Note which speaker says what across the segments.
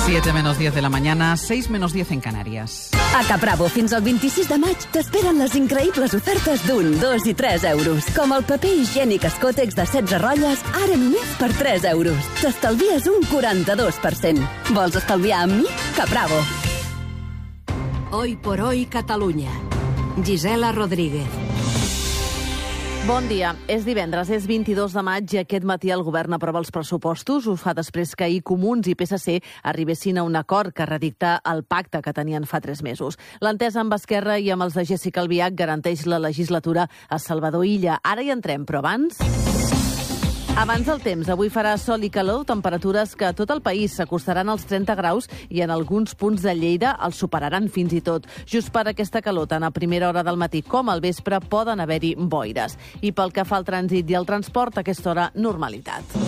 Speaker 1: 7 menos 10 de la mañana, 6 menos 10 en Canarias.
Speaker 2: A Capravo, fins al 26 de maig, t'esperen les increïbles ofertes d'1, 2 i 3 euros. Com el paper higiènic Escòtex de 16 rotlles, ara només per 3 euros. T'estalvies un 42%. Vols estalviar amb mi? Capravo.
Speaker 3: Hoy por hoy, Catalunya. Gisela Rodríguez.
Speaker 4: Bon dia. És divendres, és 22 de maig i aquest matí el govern aprova els pressupostos. Ho fa després que ahir Comuns i PSC arribessin a un acord que redicta el pacte que tenien fa 3 mesos. L'entesa amb Esquerra i amb els de Jéssica Albiach garanteix la legislatura a Salvador Illa. Ara hi entrem, però abans del temps. Avui farà sol i calor, temperatures que a tot el país s'acostaran als 30 graus i en alguns punts de Lleida els superaran fins i tot. Just per aquesta calor, tant a primera hora del matí com al vespre, poden haver-hi boires. I pel que fa al trànsit i al transport, a aquesta hora, normalitat.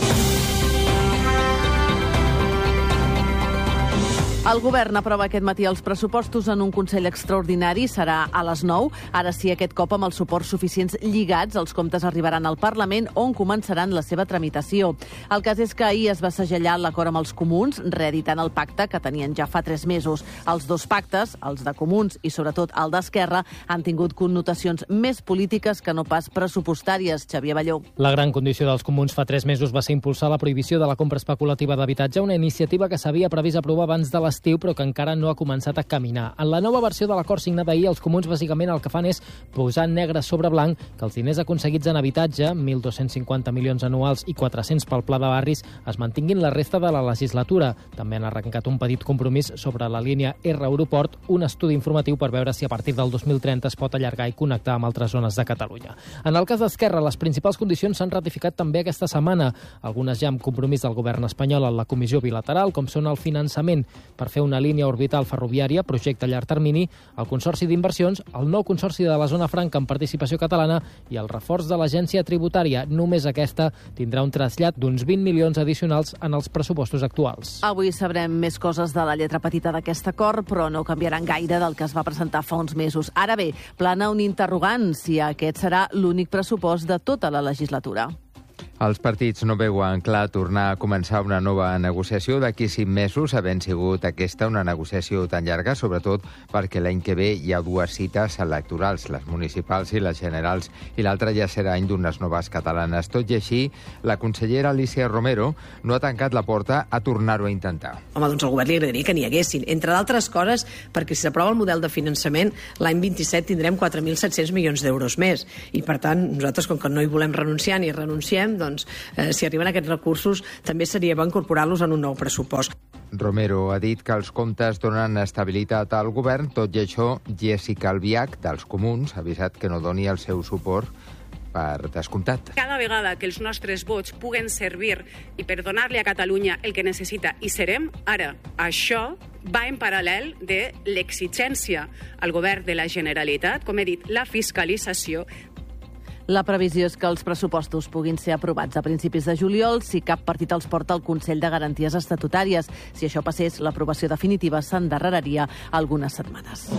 Speaker 4: El govern aprova aquest matí els pressupostos en un Consell extraordinari. Serà a les 9. Ara sí, aquest cop amb els suports suficients lligats, els comptes arribaran al Parlament, on començaran la seva tramitació. El cas és que ahir es va segellar l'acord amb els comuns, reeditant el pacte que tenien ja fa 3 mesos. Els dos pactes, els de comuns i sobretot el d'Esquerra, han tingut connotacions més polítiques que no pas pressupostàries. Xavier Balló.
Speaker 5: La gran condició dels comuns fa 3 mesos va ser impulsar la prohibició de la compra especulativa d'habitatge, una iniciativa que s'havia previst aprovar abans de l'estiu, però que encara no ha començat a caminar. En la nova versió de l'acord signat ahir, els comuns bàsicament el que fan és posar negre sobre blanc que els diners aconseguits en habitatge, 1.250 milions anuals i 400 pel Pla de Barris, es mantinguin la resta de la legislatura. També han arrencat un petit compromís sobre la línia R-Aeroport, un estudi informatiu per veure si a partir del 2030 es pot allargar i connectar amb altres zones de Catalunya. En el cas d'Esquerra, les principals condicions s'han ratificat també aquesta setmana, algunes ja amb compromís del govern espanyol en la comissió bilateral, com són el finançament per fer una línia orbital ferroviària, projecte a llarg termini, el Consorci d'Inversions, el nou Consorci de la Zona Franca amb participació catalana i el reforç de l'agència tributària. Només aquesta tindrà un trasllat d'uns 20 milions addicionals en els pressupostos actuals.
Speaker 4: Avui sabrem més coses de la lletra petita d'aquest acord, però no canviaran gaire del que es va presentar fa uns mesos. Ara bé, plana un interrogant si aquest serà l'únic pressupost de tota la legislatura.
Speaker 6: Els partits no veuen clar tornar a començar una nova negociació d'aquí 5 mesos, havent sigut aquesta una negociació tan llarga, sobretot perquè l'any que ve hi ha 2 cites electorals, les municipals i les generals, i l'altra ja serà any d'unes noves catalanes. Tot i així, la consellera Alícia Romero no ha tancat la porta a tornar-ho a intentar.
Speaker 7: Home, doncs al govern li agradaria que n'hi haguessin, entre d'altres coses, perquè si s'aprova el model de finançament, l'any 27 tindrem 4.700 milions d'euros més, i per tant, nosaltres, com que no hi volem renunciar ni renunciem, doncs, si arriben aquests recursos, també seria bo incorporar-los en un nou pressupost.
Speaker 6: Romero ha dit que els comptes donen estabilitat al govern. Tot i això, Jéssica Albiach, dels Comuns, ha avisat que no doni el seu suport per descomptat.
Speaker 8: Cada vegada que els nostres vots puguen servir i per donar-li a Catalunya el que necessita, i serem, ara, això va en paral·lel de l'exigència al govern de la Generalitat, com he dit, la fiscalització.
Speaker 4: La previsió és que els pressupostos puguin ser aprovats a principis de juliol si cap partit els porta al Consell de Garanties Estatutàries. Si això passés, l'aprovació definitiva s'endarreraria algunes setmanes.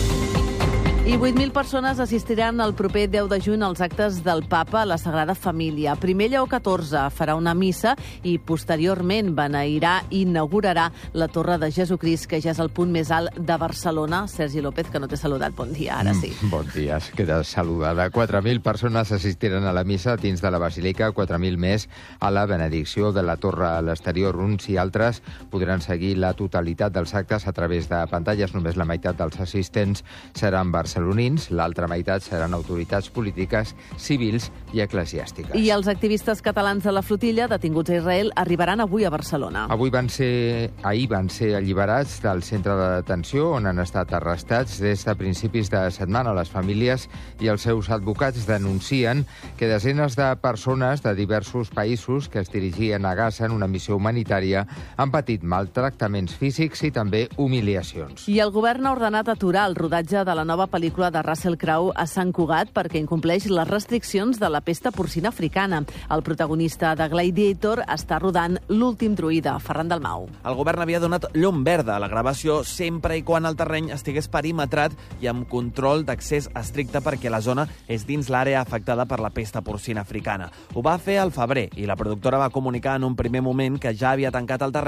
Speaker 4: I 8.000 persones assistiran el proper 10 de juny als actes del Papa a la Sagrada Família. Primer Lleó XIV farà una missa i posteriorment beneirà i inaugurarà la Torre de Jesucrist, que ja és el punt més alt de Barcelona. Sergi López, que no t'he saludat. Bon dia, ara sí.
Speaker 6: Bon dia, quedes saludada. 4.000 persones assistiran a la missa dins de la Basílica, 4.000 més a la benedicció de la Torre a l'exterior. Uns i altres podran seguir la totalitat dels actes a través de pantalles. Només la meitat dels assistents seran barcelonins, l'altra meitat seran autoritats polítiques, civils i eclesiàstiques.
Speaker 4: I els activistes catalans de la flotilla, detinguts a Israel, arribaran avui a Barcelona.
Speaker 6: Ahir van ser alliberats del centre de detenció on han estat arrestats des de principis de setmana. Les famílies i els seus advocats denuncien que desenes de persones de diversos països que es dirigien a Gaza en una missió humanitària han patit maltractaments físics i també humiliacions.
Speaker 4: I el govern ha ordenat aturar el rodatge de la nova pel·lícula de Russell Crowe a Sant Cugat perquè incompleix les restriccions de la pesta porcina africana. El protagonista de Gladiator està rodant L'últim druida, Ferran Dalmau.
Speaker 9: El govern havia donat llum verda a la gravació sempre i quan el terreny estigués perimetrat i amb control d'accés estricte perquè la zona és dins l'àrea afectada per la pesta porcina africana. Ho va fer al febrer i la productora va comunicar en un primer moment que ja havia tancat el terreny,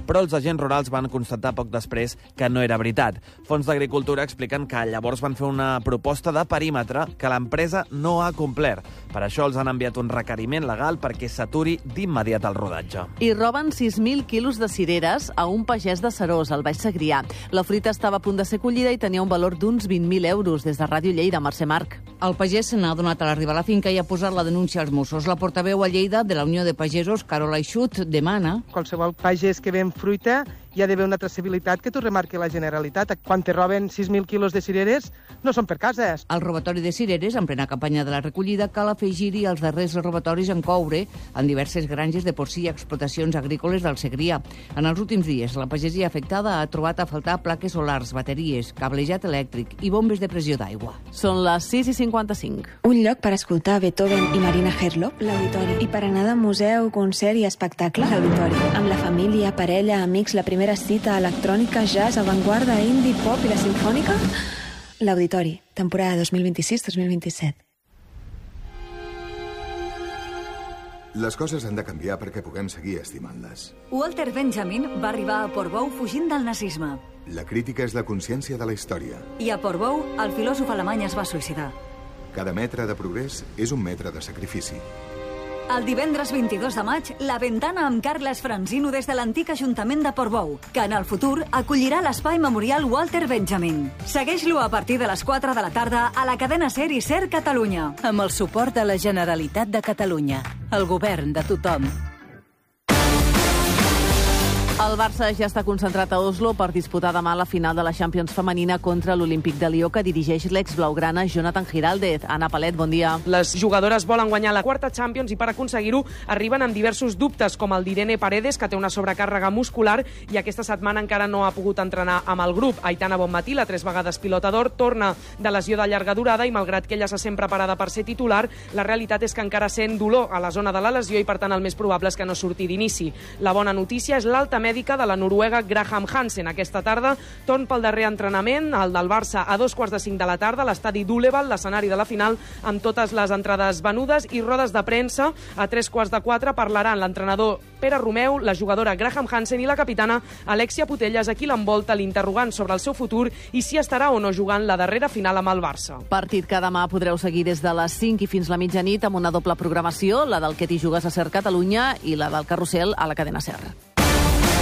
Speaker 9: però els agents rurals van constatar poc després que no era veritat. Fons d'Agricultura expliquen que llavors van fer una proposta de perímetre que l'empresa no ha complert. Per això els han enviat un requeriment legal perquè s'aturi d'immediat el rodatge.
Speaker 4: I roben 6.000 quilos de cireres a un pagès de Serós, al Baix Segrià. La fruita estava a punt de ser collida i tenia un valor d'uns 20.000 euros. Des de Ràdio Lleida, Mercè Marc.
Speaker 10: El pagès se n'ha donat a l'arribar a la finca i ha posat la denúncia als Mossos. La portaveu a Lleida de la Unió de Pagesos, Carola Ixut, demana...
Speaker 11: Qualsevol pagès que ven fruita hi ha d'haver una traçabilitat que t'ho remarqui la Generalitat. Quan te roben 6.000 quilos de cireres, no són per cases.
Speaker 10: Al robatori de cireres, en plena campanya de la recollida, cal afegir-hi els darrers robatoris en coure en diverses granges de porcí i explotacions agrícoles del Segrià. En els últims dies, la pagesia afectada ha trobat a faltar plaques solars, bateries, cablejat elèctric i bombes de pressió d'aigua.
Speaker 4: Són les 6:55.
Speaker 12: Un lloc per escoltar Beethoven i Marina Herlo, l'Auditori. I per anar de museu, concert i espectacle, l'Auditori. Amb la família, parella, amics, la primera cita electrònica, jazz, avantguarda, indie, pop i la simfònica, l'Auditori, temporada 2026-2027.
Speaker 13: Les coses han de canviar perquè puguem seguir estimant-les.
Speaker 14: Walter Benjamin va arribar a Portbou fugint del nazisme.
Speaker 13: La crítica és la consciència de la història.
Speaker 14: I a Portbou, el filòsof alemany es va suïcidar.
Speaker 13: Cada metre de progrés és un metre de sacrifici.
Speaker 14: El divendres 22 de maig, La Ventana amb Carles Franzino des de l'antic Ajuntament de Portbou, que en el futur acollirà l'espai memorial Walter Benjamin. Segueix-lo a partir de les 4 de la tarda a la cadena SER i SER Catalunya.
Speaker 15: Amb el suport de la Generalitat de Catalunya, el govern de tothom.
Speaker 4: El Barça ja està concentrat a Oslo per disputar demà la final de la Champions femenina contra l'Olímpic de Lió, que dirigeix l'ex-blaugrana Jonathan Giraldez. Anna Palet, bon dia.
Speaker 16: Les jugadores volen guanyar la quarta Champions i per aconseguir-ho arriben amb diversos dubtes, com el d'Irene Paredes, que té una sobrecàrrega muscular i aquesta setmana encara no ha pogut entrenar amb el grup. Aitana Bonmatí, la 3 vegades pilota d'or, torna de lesió de llarga durada i malgrat que ella se sent preparada per ser titular, la realitat és que encara sent dolor a la zona de la lesió i per tant el més probable és que no surti d'inici. La bona notícia és l'alta mèdica de la noruega Graham Hansen. Aquesta tarda torn pel darrer entrenament, el del Barça, a 2:45 de la tarda, a l'estadi d'Uleval, l'escenari de la final, amb totes les entrades venudes i rodes de premsa. A 3:45 parlaran l'entrenador Pere Romeu, la jugadora Graham Hansen i la capitana Alexia Putellas, a qui l'envolta l'interrogant sobre el seu futur i si estarà o no jugant la darrera final amb el Barça.
Speaker 4: Partit que demà podreu seguir des de les 5 i fins la mitjanit amb una doble programació, la del Que t'hi jugues a SER Catalunya i la del Carrusel a la cadena SER.